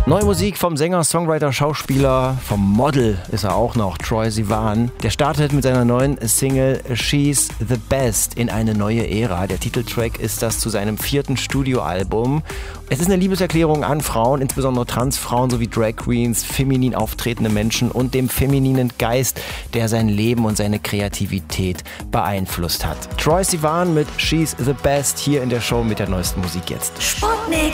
Neue Musik vom Sänger, Songwriter, Schauspieler, vom Model ist er auch noch, Troye Sivan. Der startet mit seiner neuen Single She's the Best in eine neue Ära. Der Titeltrack ist das zu seinem 4. Studioalbum. Es ist eine Liebeserklärung an Frauen, insbesondere Transfrauen sowie Drag Queens, feminin auftretende Menschen und dem femininen Geist, der sein Leben und seine Kreativität beeinflusst hat. Troye Sivan mit She's the Best hier in der Show mit der neuesten Musik jetzt. Sputnik